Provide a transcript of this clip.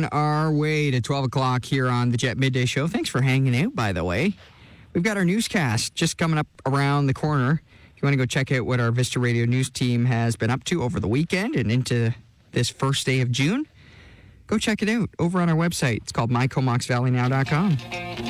our way to 12 o'clock here on the Jet Midday Show. Thanks for hanging out, by the way. We've got our newscast just coming up around the corner. If you want to go check out what our Vista Radio news team has been up to over the weekend and into this first day of June, go check it out over on our website. It's called mycomoxvalleynow.com.